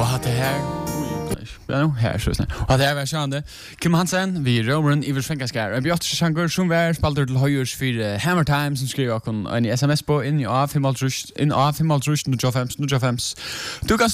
det här här så snä. Och det är väl sjönde. Kim Hansen, vi Roman Ivers Fenkaskar. Jag bjöd Shankar som var spalter till höjers för Hammer Time som skrev jag en SMS på in i A5 in A5 nu 25. Du kan